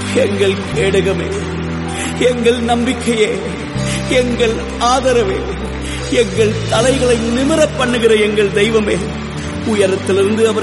எங்கள் கேடகமே, எங்கள் நம்பிக்கையே, எங்கள் ஆதரவே, எங்கள் தலைகளை நிமிரப் பண்ணுகிற எங்கள் தெய்வமே, உயரத்திலிருந்து அவர்